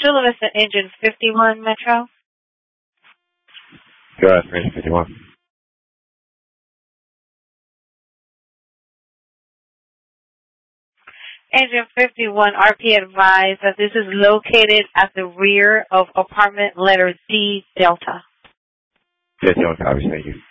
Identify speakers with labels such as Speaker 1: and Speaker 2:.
Speaker 1: Chula Vista Engine 51, Metro.
Speaker 2: Go ahead, Engine 51.
Speaker 1: Engine 51, RP advised that this is located at the rear of apartment letter D Delta.
Speaker 2: Yes, Delta, obviously, thank you.